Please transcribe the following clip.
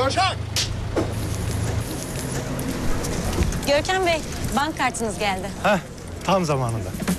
Başak! Görkem Bey, bank kartınız geldi. Heh, tam zamanında.